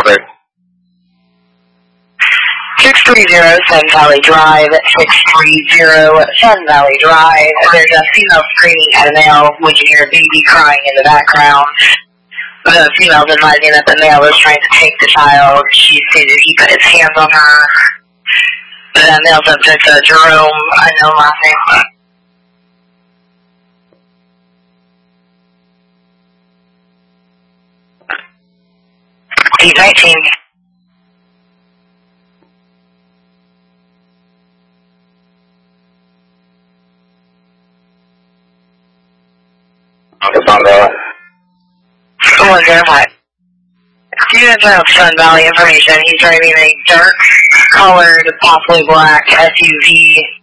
number? 630 Sun Valley Drive, 630 Sun Valley Drive. There's a female screaming at a male. We can hear a baby crying in the background. The female's advising that the male is trying to take the child. She stated he put his hands on her. The male subject, Jerome, unknown last name. He's 19. Someone's verified. Students of Sun Valley information. He's driving a dark colored, possibly black SUV.